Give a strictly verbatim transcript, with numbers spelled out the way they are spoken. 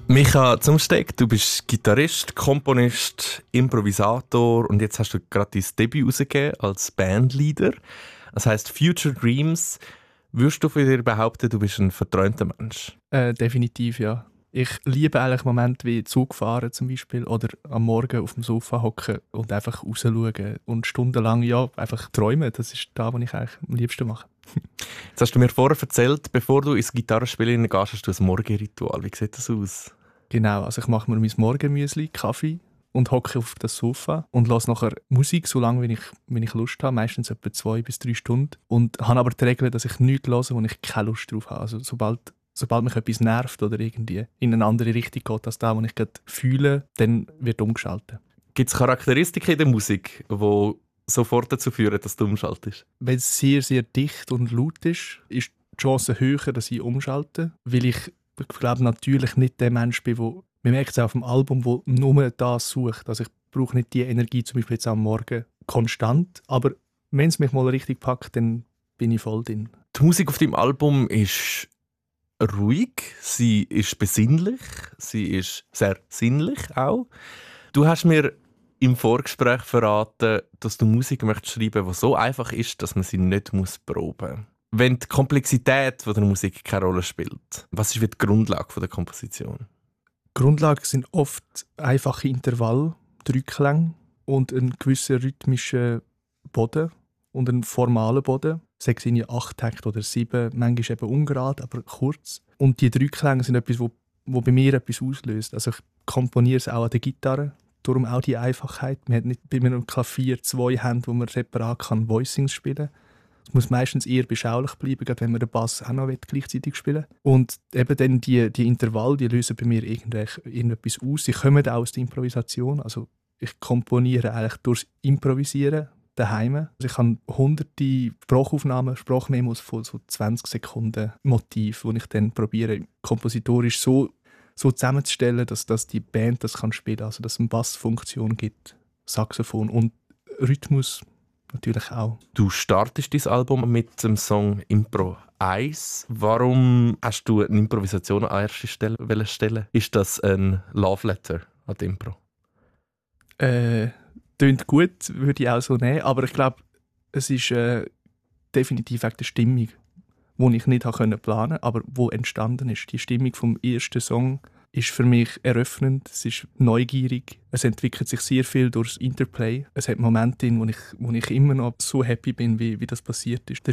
Micha Zumsteeg, du bist Gitarrist, Komponist, Improvisator und jetzt hast du gerade dein Debüt rausgegeben als Bandleader. Das heisst Future Dreams. Würdest du von dir behaupten, du bist ein verträumter Mensch? Äh, definitiv, ja. Ich liebe eigentlich Momente wie Zugfahren zum Beispiel oder am Morgen auf dem Sofa hocken und einfach rausschauen und stundenlang ja, einfach träumen. Das ist das, was ich eigentlich am liebsten mache. Jetzt hast du mir vorher erzählt, bevor du ins Gitarrespielen gehst, hast du ein Morgenritual. Wie sieht das aus? Genau, also ich mache mir mein Morgenmüsli, Kaffee und hocke auf das Sofa und höre nachher Musik, so lange wie ich, wie ich Lust habe, meistens etwa zwei bis drei Stunden. Und habe aber die Regel, dass ich nichts höre, wo ich keine Lust drauf habe. Also sobald, sobald mich etwas nervt oder irgendwie in eine andere Richtung geht als das, was ich gerade fühle, dann wird umgeschaltet. Gibt es Charakteristiken in der Musik, die sofort dazu führen, dass du umschaltest? Wenn es sehr, sehr dicht und laut ist, ist die Chance höher, dass ich umschalte, weil ich ich glaube natürlich nicht der Mensch bin, wo man merkt es auf dem Album, wo nur das sucht. Also ich brauche nicht die Energie, zum Beispiel jetzt am Morgen, konstant. Aber wenn es mich mal richtig packt, dann bin ich voll drin. Die Musik auf deinem Album ist ruhig, sie ist besinnlich, sie ist sehr sinnlich auch. Du hast mir im Vorgespräch verraten, dass du Musik möchtest schreiben, die so einfach ist, dass man sie nicht muss proben muss. Wenn die Komplexität der Musik keine Rolle spielt, was ist die Grundlage der Komposition? Die Grundlagen sind oft einfache Intervalle, Drücklänge und ein gewisser rhythmischer Boden und ein formaler Boden. Sechs in acht Takt oder sieben, manchmal eben ungerade, aber kurz. Und die Drücklänge sind etwas, wo, wo bei mir etwas auslöst. Also ich komponiere es auch an der Gitarre. Darum auch die Einfachheit. Man hat nicht bei einem Klavier zwei Hände, wo man separat kann Voicings spielen kann. Es muss meistens eher beschaulich bleiben, gerade wenn man den Bass auch noch gleichzeitig spielen will. Und eben dann die, die Intervalle, die lösen bei mir irgendetwas aus. Sie kommen auch aus der Improvisation. Also ich komponiere eigentlich durchs Improvisieren daheim. Also ich habe hunderte Sprachaufnahmen, Sprachmemos von so zwanzig Sekunden Motiv, wo ich dann probiere, kompositorisch so, so zusammenzustellen, dass, dass die Band das kann spielen kann. Also dass es eine Bassfunktion gibt, Saxophon und Rhythmus. Natürlich auch. Du startest dein Album mit dem Song «Impro eins». Warum hast du eine Improvisation an erste Stelle stellen? Ist das ein Love Letter an die Impro? Äh, tönt gut, würde ich auch so nehmen. Aber ich glaube, es ist äh, definitiv wegen der Stimmung, die ich nicht planen konnte, aber die entstanden ist. Die Stimmung vom ersten Song ist für mich eröffnend, es ist neugierig, es entwickelt sich sehr viel durch das Interplay. Es hat Momente, wo ich, wo ich immer noch so happy bin, wie, wie das passiert ist. Der